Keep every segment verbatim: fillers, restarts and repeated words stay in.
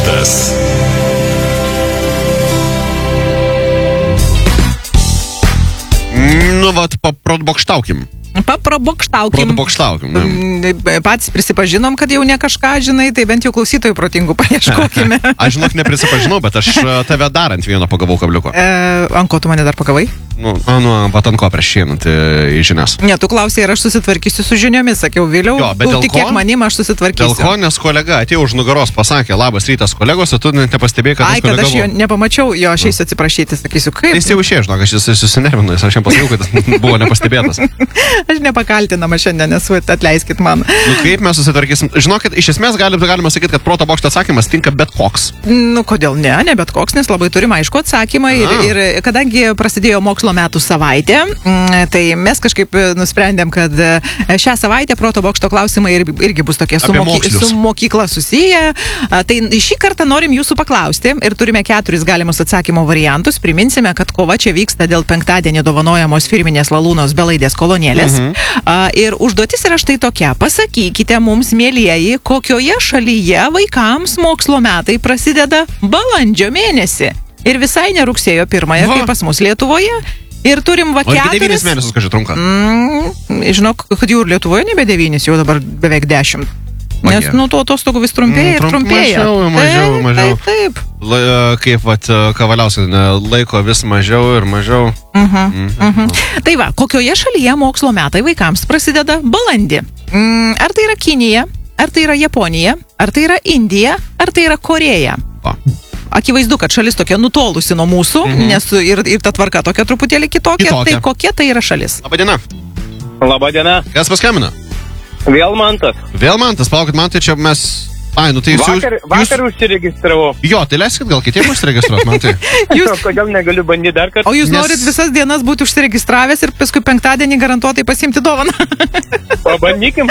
bokštas. Nu, vat, paprobokštaukim. Paprobokštaukim. Paprobokštaukim. Patys prisipažinom, kad jau ne kažką žinai, tai bent jau klausytojų protingų paieškokime. Aš žinok neprisipažinau, bet aš tave dar ant vieno pagavau kabliuko. E, ant ko tu mane dar pagavai? Nu, nu, vat ant ko prieš šienant į žinias. Ne, tu klausai, ar aš susitvarkysiu su žiniomis, sakiau vėliau. Jo, bet tu dėl tikėk ko? manim, aš susitvarkysiu. Dėl ko, nes kolega atėjo už nugaros, pasakė, labas rytas kolegos, o tu net nepastebėjai, kad Ai, kad aš jo nepamačiau, jo, aš eisiu atsiprašyti, sakysiu, kaip. Jis jau išėjo, žinok, aš jis susinervinęs, aš jam pasakiau, kad jis buvo nepastebėtas. Aš nepakaltinama šiandien, nesu, atleiskit man. Nu, kaip mes susitvarkysim? Žinokit, iš esmės galima, galima sakyti, kad proto bokšto atsakymas tinka bet koks. Nu, kodėl ne, ne bet koks, nes labai turim aišku atsakymą ir, ir kadangi prasidėjo mokslo metų savaitė, tai mes kažkaip nusprendėm, kad šią savaitę proto bokšto klausimai irgi bus tokie su, moky, su mokykla susiję. Tai šį kartą norim jūsų paklausti ir turime keturis galimus atsakymo variantus. Priminsime, kad kova čia vyksta dėl penktadienį dovanojamos firminės Lalūnos belaidės kolonėlės. Mhm. Ir užduotis yra štai tokia. Pasakykite mums, mėlyjeji, kokioje šalyje vaikams mokslo metai prasideda balandžio mėnesį. Ir visai ne rugsėjo pirmąją, kaip pas mus Lietuvoje. Ir turim va keturis... O iki devynis mėnesius, kažkai trunka. Mm, žinok, kad jau ir Lietuvoje nebe devynis, jau dabar beveik dešimt. Nes nuo to atostogų vis trumpėja ir trumpėja. Mažiau, mažiau, mažiau. Taip, taip. La, kaip, vat, Kavaliausiai, laiko vis mažiau ir mažiau. Uh-huh, uh-huh. Tai va, kokioje šalyje mokslo metai vaikams prasideda balandį? Mm, ar tai yra Kinija, ar tai yra Japonija, ar tai yra Indija, ar tai yra Koreja? Va. Akivaizdu, kad šalis tokia nutolusi nuo mūsų, mhm. nes ir, ir ta tvarka tokia truputėlį kitokia. kitokia. Tai kokia tai yra šalis? Labadiena. Labadiena. Kas paskambina? Vėl Mantas. Vėl Mantas, palaukit, man tai čia mes... Ai, nu tai jūs... Vakar, vakar jūs... užsiregistravau. Jo, tai leiskit gal kitiem užsiregistruoti, man tai. Jūs... Kodėl negaliu bandyti dar kartą? O jūs Nes... norit visas dienas būti užsiregistravęs ir paskui penktadienį garantuotai pasiimti dovaną? Pabandykim.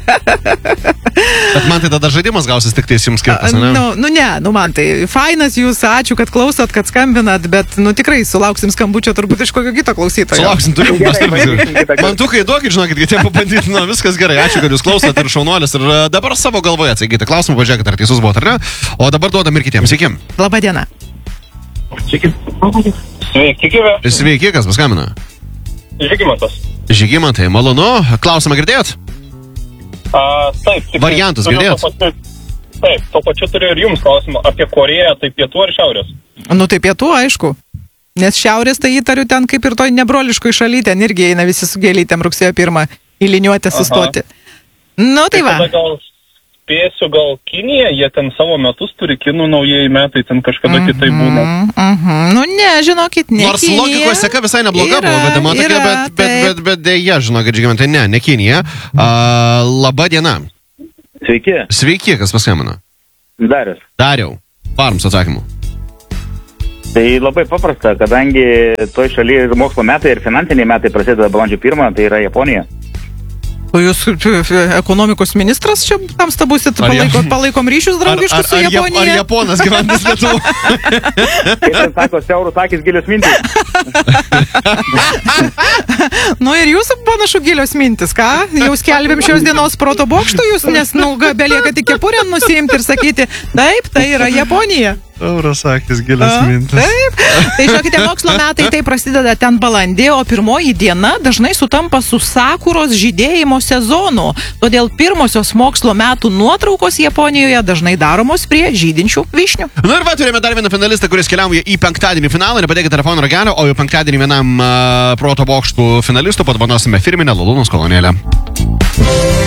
Bet man tai tada žaidimas gausis tik tais jums skirtas, ne? Nu, nu ne, nu man tai fainas jūs, ačiū, kad klausot, kad skambinat, bet nu tikrai sulauksim skambučio turbūt iš kokio kito klausytojo. Sulauksim, turim pastarpti. Man tu kai duokit, žinokit, kitiem papandyti, nu viskas gerai, ačiū, kad jūs klausot ir šaunuolis ir dabar savo galvoje atsakyti klausimą. Pažiūrėkit, ar teisus buvo, ar ne? O dabar duodam ir kitiems. Sveiki. Labadiena. Sveiki. Sveiki, gyvė. Sveiki, kas paskambina? Žygimantas. Žygimantai, malonu. Klausimą girdėjot? A, taip. Tik, Variantus girdėjot? To pačiu, taip, to pačiu turiu ir jums klausimą apie Koreją, tai pietų ar šiaurės? Nu tai pietų, aišku. Nes šiaurės tai įtariu ten kaip ir toj nebroliškoj šaly, ten irgi eina visi su gėlytėm rugsėjo pirmą į liniuotę sustoti. Nu tai, tai va. Gal... Spėsiu gal Kinija, jie ten savo metus turi, kinų naujieji metai, ten kažkada mm -hmm, kitai būna. Mm -hmm. Nu ne, žinokit, ne Nors Kinija. Nors logikos seka visai nebloga yra, buvo, bet man tokia, yra, bet, bet, bet, bet dėja, žinokit, žygimantai, ne, ne Kinija. Uh, laba diena. Sveiki. Sveiki, kas paskambino? Darius. Dariau. Parms atsakymų. Tai labai paprasta, kadangi toj šalyje mokslo metai ir finansiniai metai prasideda balandžio pirmą, tai yra Japonija. O jūs ekonomikos ministras čia tamsta būsit, palaiko, palaikom ryšius draugiškus ar, ar, su Japonija? Ar Japonas gyventas Lietuvo? Kaip ten sako, siaurus akis, gilios mintis. Nu ir jūsų panašu gilios mintis, ką? Jau skelbėm šios dienos proto bokštų jūs, nes nu, belieka tik kepurę nusiimti ir sakyti, taip, tai yra Japonija. Euras akis, gilios mintis. Taip. Tai žinokite, mokslo metai tai prasideda ten balandį, o pirmoji diena dažnai sutampa su sakuros žydėjimo sezonu. Todėl pirmosios mokslo metų nuotraukos Japonijoje dažnai daromos prie žydinčių vyšnių. Na ir va, turime dar vieną finalistą, kuris keliauja į penktadienį finalą. Nepadėkite telefono ragelio, o jau penktadienį vienam uh, proto bokštų finalistų padovanosime firminę Lalūnos kolonėlę.